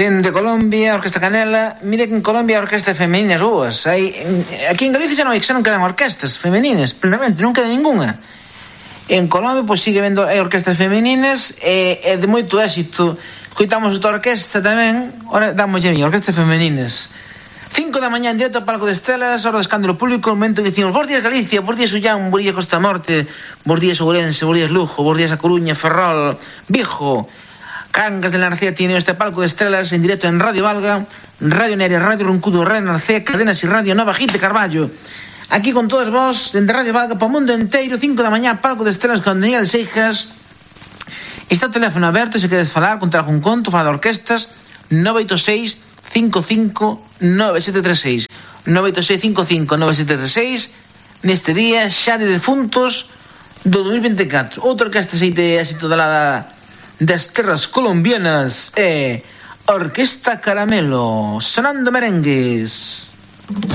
Dende Colombia, Orquesta Canela. Mire que en Colombia a orquestas femeninas boas. Aquí en Galicia xa non quedan orquestas femeninas, plenamente, non queda ninguna. En Colombia, pois, sigue vendo orquestas femeninas e de moito éxito. Coitamos outra orquesta tamén, ora damos ya orquestas femeninas. 5 da mañá en directo ao Palco de Estelas, hora do escándalo público, o momento que dicimos: bos días Galicia, bos días Ullán, bos días Costa Morte, bos días Ourense, bos días Lugo, bos días A Coruña, Ferrol, Vigo, Cangas de la Narcea. Tiene este Palco de Estelas en directo en Radio Valga, Radio Nerea, Radio Roncudo, Radio Narcea, Cadenas y Radio Nova, Gite Carballo. Aquí con todos vos, dende Radio Valga, para o mundo inteiro. 5 da mañá, Palco de Estelas con Daniel Seijas. Está o teléfono aberto, se queres falar, contar algún conto, falar de orquestas, 986 55 9736, 986 55 9736. Neste día xa de defuntos do 2024. Outra orquesta de éxito das terras colombianas é Orquesta Caramelo, sonando merengues.